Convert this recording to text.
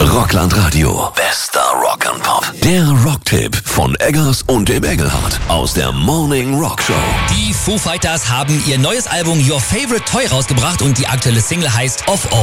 Rockland Radio. Bester Rock and Pop. Der Rocktipp von Eggers und dem Engelhardt aus der Morning Rock Show. Die Foo Fighters haben ihr neues Album Your Favorite Toy rausgebracht und die aktuelle Single heißt Of All